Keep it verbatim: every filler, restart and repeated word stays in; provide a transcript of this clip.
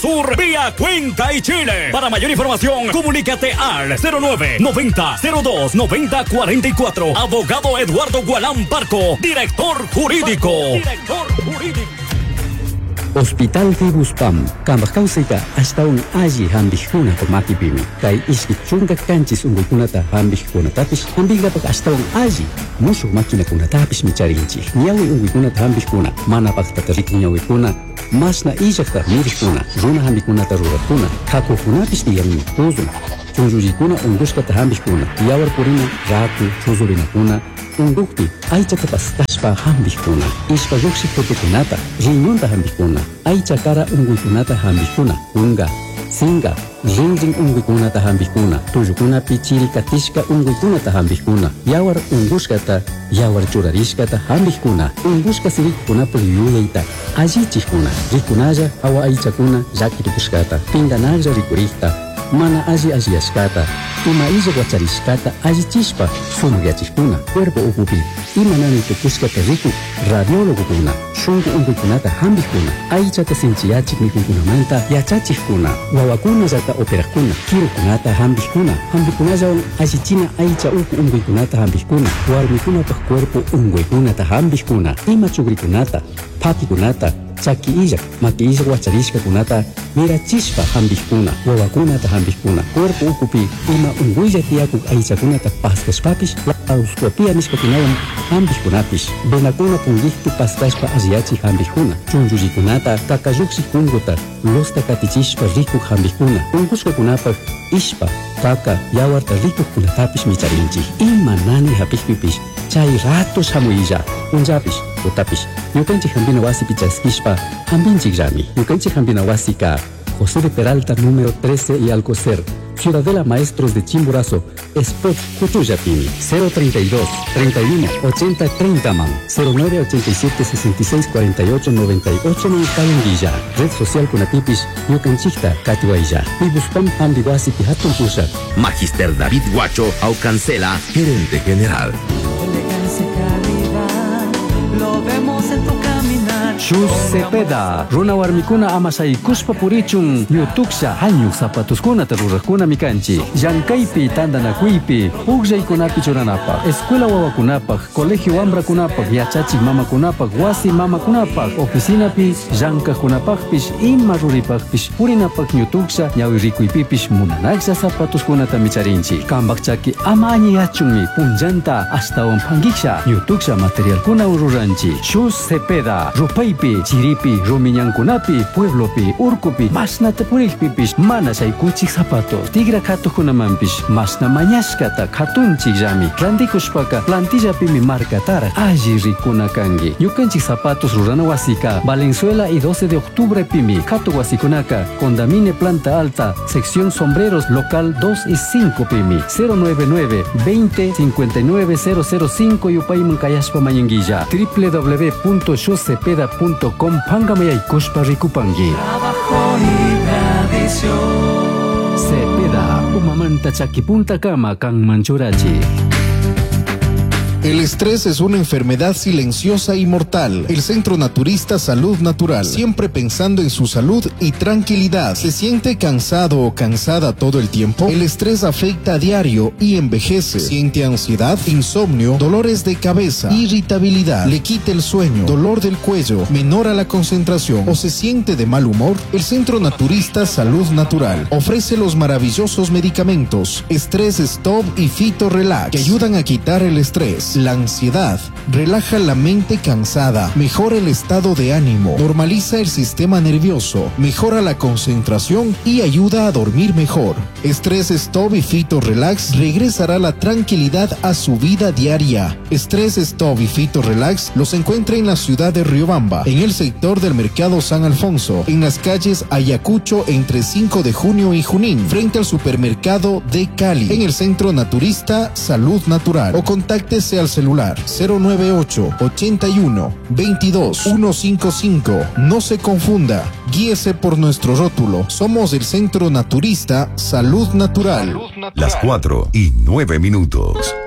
Sur vía Cuenca y Chile. Para mayor información, comunícate al cero nueve noventa cero dos noventa cuarenta y cuatro. Abogado Eduardo Gualán Parco, director jurídico. Director jurídico. Hospital Tibuspam, Kambakausika, hasta un aji hambijuna por matipimi. Kai iski chunga kanchis ungukunata hambijuna tapis, hambigapak hasta un aji. Musu makina kuna tapis micharinchi. Niawi ungukunata hambijuna, mana paktarik niawi kuna. Masna ijakta mirikuna, runa hambikunata rurakuna. Haku kunapis tiyami tuzun. Chunjujikuna unguskata hambijuna. Yawar purina, ratu, chuzurina kuna. Undukti, aichata pastashpa hambijuna. Ispa yuksi fotokunata, riñonta hambijuna. Aichakara unguikunata hambijuna. Unga, singa, rinrin unguikunata hambijuna. Tuyukuna pichiri katishka unguikunata hambijuna. Yawar unguskata, yawar churarishkata hambijuna. Unguska sirikuna puliyuyaita. Ajichikuna, rikunaya awa aichakuna yakirikushkata. Pinganaya rikurikta. Mana aji ajiashkata, ima ija guacharishkata ajichishpa, sumuyachishkuna, cuerpo ukupi, ima nani tukushkata riku, radiólogo kuna, shungu unguikunata hambijkuna, aichata sinchiyachik mikunkunamanta yachachikuna, wawakuna zata operakuna, kirukunata hambijkuna, hambijkunayawan ajichina aicha uku unguikunata hambijkuna, warmikunapaj cuerpo unguikunata hambijkuna, ima chugrikunata, pakikunata, chaki ijak, maki ijak wacharishka kunata, mirachishpa hambijkuna, wawakunata hambijkuna, cuerpo ukupi, ima unguilla tiakuk aichakunata paskashpapish, lauscopia nishpakunawan hambijkunapish, benakuna pungihtu paskashpa aziachi hambijkuna, chunjujikunata, kakayuksi kunguta, losta katichishpa rikuk hambijkuna, ungushkakunapaj, ishpa, kaka, yawarta rikuk kunatapish micharinchi, ima nani hapijpipish, chay ratos hamuilla, unjapish, utapish, yukanchik hambina wasi pichaskishpa, hambinchik rami, yukanchik hambina wasi ka, José de Peralta número trece y Alcocer, Ciudadela Maestros de Chimborazo, Spot Cutuyapini, cero treinta y dos, treinta y uno, ochenta, treinta man, cero nueve ochenta y siete sesenta y seis cuarenta y ocho noventa y ocho en Calendilla, Red Social Kunatipish, Yucanchikta, Katiwailla, Pibuspam Hambiwasi Pihatun Pushat. Magister David Guacho, Aucancela, gerente general. Elegancia y calidad, lo vemos en tu caminar. Shus Cepeda, Runa Warmikuna Amasai Kuspa Purichun, Yutuksha, Hañu Zapatuskuna Tarurakuna Mikanchi, Yankaipi Tandanakuipi, Ugjay Kunapi Churanapa, Escuela Wawakunapak, Colegio Ambra Kunapak, Yachachi Mama Kunapak, Wasi Mama Kunapak, Oficina Pi, Yanka Kunapakpish, Inma Ruripakpish, Purinapak Yutuksha, Yaurikuipipish, Munanaxa Zapatuskuna Tamicharinchi, Kambakchaki Amani Achumi, Punjanta, hasta un Pangiksha, Yutuksha Material Kuna Ururanchi, Shus Cepeda, Rupai Chiripi, Rumiñankunapi, Pueblopi, Urkupi, Masna Tapurikpipish, Mana Saikuchik Zapatos, Tigra Kato Kunamampish, Masna Mañashkata, Katunchik Jami, Plantikushpaka, Plantillapi mi marca Tara, Aji Rikuna Kangi, Yukanchik Zapatos Rurana Huasica, Valenzuela y doce de octubre Pimi, Kato Huasicunaca, Condamine Planta Alta, Sección Sombreros, Local dos y cinco Pimi, cero nueve nueve, veinte, cincuenta y nueve, cero cero cinco Yupay Munkayashpa Mayanguilla, w w w punto shuscepeda punto com Pangamaya y Kushpa Rikupangi. Trabajo y tradición. Cepeda, Umamanta Chakipunta Kama Kang Manchurachi. El estrés es una enfermedad silenciosa y mortal. El Centro Naturista Salud Natural, siempre pensando en su salud y tranquilidad. ¿Se siente cansado o cansada todo el tiempo? El estrés afecta a diario y envejece. ¿Siente ansiedad, insomnio, dolores de cabeza, irritabilidad, le quita el sueño, dolor del cuello, menora la concentración o se siente de mal humor? El Centro Naturista Salud Natural ofrece los maravillosos medicamentos Estrés Stop y Fito Relax, que ayudan a quitar el estrés, la ansiedad, relaja la mente cansada, mejora el estado de ánimo, normaliza el sistema nervioso, mejora la concentración y ayuda a dormir mejor. Estrés Stop y Fito Relax regresará la tranquilidad a su vida diaria. Estrés Stop y Fito Relax los encuentra en la ciudad de Riobamba, en el sector del Mercado San Alfonso, en las calles Ayacucho entre cinco de junio y Junín, frente al supermercado de Cali, en el Centro Naturista Salud Natural, o contáctese al celular cero nueve ocho, ochenta y uno, veintidós, ciento cincuenta y cinco. No se confunda, guíese por nuestro rótulo. Somos el Centro Naturista Salud Natural. Las cuatro y nueve minutos.